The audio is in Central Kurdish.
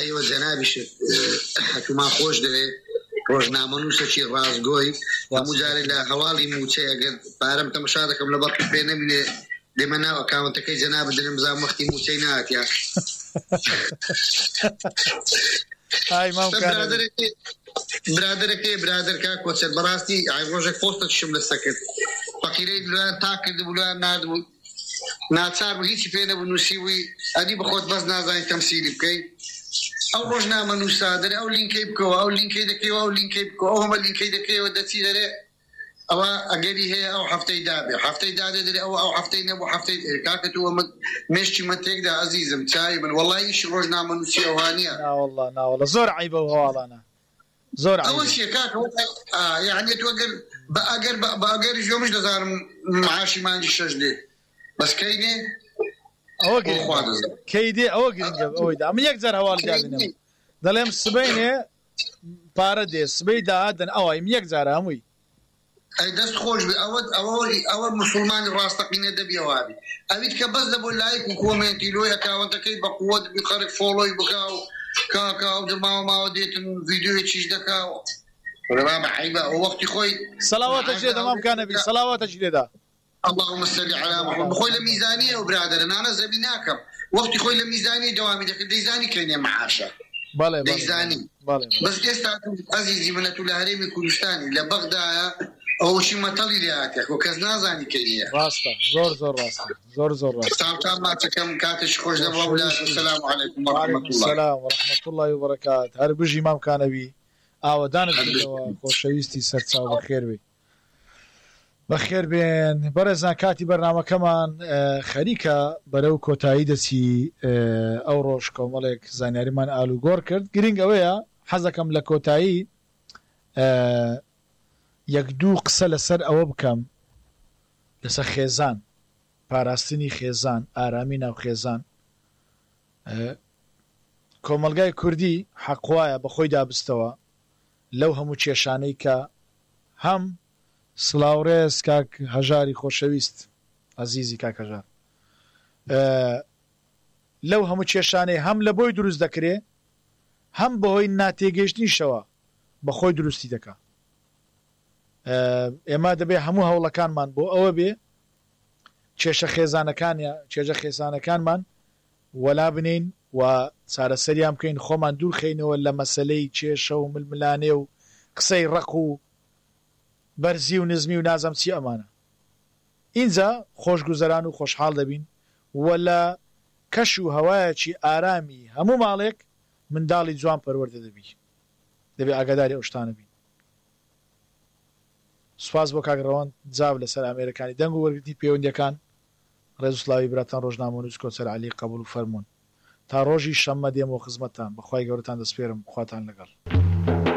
بەلایەوە جەنابیشت حکومان خۆش دەوێ ڕۆژنامە نووسەکی ڕازگۆی هەموو جارێ لە هەواڵی موچەی ئەگەر پارەم تەماشا دەکەم لە بەڕی پێ نەبینێ دێمە ناو ئەکاونتەکەی جەناب دەنم بزانم وەختی موچەی نهاتیا برادەرەکە کۆچەر بەڕاستی ڕۆژێک پۆستەشم لەسەر کرد فەقیرەی لەلایەن تا کردبوو لەلایەن نردبوو ناچار بوو هیچی پێ نەبوو نووسیوی ئەدی بەخۆت بەس نازانی تەمسیلی بکەی ئەو ڕۆژنامە نووسا دەرێ ئەو لینکەی بکەوە ئەو لینکەی دەکەیەوە ئەو لینکەی بکەوە ئەو هەمە لینکەی دەکەیەوە دەچی دەرێ ئەوە ئەگەری هەیە ئەو هەفتەی دابێ هەفتەی دادێ دەرێ ئەو هەفتەی نەبوو هەفتەی کاکە تۆ مێشتی مەتێکدا عەزیزم چای من وەڵڵی ئیشی ڕۆژنامە نووسی ئەوانییە ناوەڵڵا زۆر عیبە و هەواڵانە زۆر ئەوە شێ کاکە یعنی تۆ ئەگەر ژۆمش دەزانم معاشی مانگی شەش دێ بەس کەی دێ ئەوە کەی دێ ئەوە گرنگە ئەوەیدا ئەمە یەک جار هەواڵی دادنم دەڵێم سبەینێ پارە دێ سبەی داهاتن ئەوەی یەک جارە هەمووی ئەی دەست خۆش بێ ئەوە مسلمانی ڕاستەقینە دەبیەوابی ئەویت کە بەس دەبۆ لایک و کۆمنتی لۆی ئەکاونتەکەی بە قووەت بخەرێک فۆڵۆی بکا و کاکا و دەماوە ماوە دێتن ڤیدیۆی چیش دەکا ڕێبامە عیبە ئەو وەختی خۆی سەلاواتەش لێدا مامکانەبی سەلاواتەش لێدا اللهم صل على محمد بخۆی لە میزانیە و برادرە نانە زەبی ناکەم وەختی خۆی لە میزانی دەوامی دەکرد دەیزانی کەینێ معاشە دەیزانی بەس ئێستا عەزیزی منە تو لە هەرێمی کوردستانی لە بەغدایە ئەوشی مەتەڵی لێهاتێک و کەس نازانی کەینیە ڕاستە زۆر ڕاستە زۆر ڕاستە تام ماچەکەم کاتش خۆش دەبڵ والسلام علیکم ورحمة الله وبركاته هەر بژی مامکانەوی ئاوەدانت بێتەوە خۆشەویستی سەرچاو بەخێر بێ بەخێر بێن بەڕێزان کاتی بەرنامەکەمان خەریکە بەرەو کۆتایی دەچی ئەو ڕۆژ کۆمەڵێک زانیاریمان ئالوگۆڕ کرد گرنگ ئەوەیە حەزەکەم لە کۆتایی یەک دوو قسە لەسەر ئەوە بکەم لەسەر خێزان پاراستنی خێزان ئارامی ناو خێزان کۆمەلگای کوردی حەقوایە بەخۆی دابستەوە لەو هەموو کێشانەی کە هەم سڵاوڕێز کاک هەژاری خۆشەویست عەزیزی کاک هەژار لەو هەموو کێشانەی هەم لە بۆی دروست دەکرێ هەم بەهۆی ناتێگەیشتنیشەوە بەخۆی دروستی دەکا ئێمە دەبێ هەموو هەوڵەکانمان بۆ ئەوە بێ کێشە خێزانەکانمان وەلا بنین و چارەسەریان بکەین خۆمان دوور خەینەوە لە مەسەلەی کێشە و ململانێ و قسەی ڕق و بەرزی و نزمی و نازەم چی ئەمانە ئینجا خۆشگوزەران و خۆشحاڵ دەبین و لە کەش و هەوایەکی ئارامی هەموو ماڵێک منداڵی جوان پەروەردە دەبێ ئاگاداری ئەو شتانە بین سوپاس بۆ کاگڕەوان جاو لەسەر ئامێرەکانی دەنگ و وەرگرتی پەیوەندیەکان ڕێزوسلاوی براتان ڕۆژنامە نووس کۆچەر عەلی قبول و فەرموون تا ڕۆژی شەممە دێمەوە خزمەتتان بەخوای گەورەتان دەسپێرم خواتان لەگەڵ